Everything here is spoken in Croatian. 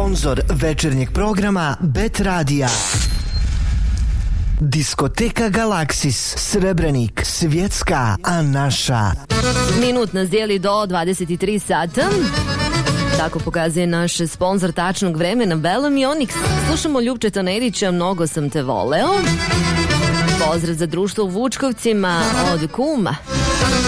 Sponzor večernjeg programa Bet Radija. Diskoteka Galaksis, Srebrenik, svjetska, a naša. Minut nas dijeli do 23 sata. Tako pokazuje naš sponzor tačnog vremena Belom i Onyx. Slušamo Ljupčeta Nedića, Mnogo sam te voleo. Pozdrav za društvo u Vučkovcima od kuma.